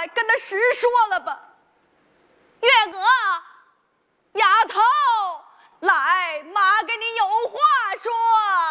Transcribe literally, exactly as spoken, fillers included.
来跟他实说了吧。 月哥，丫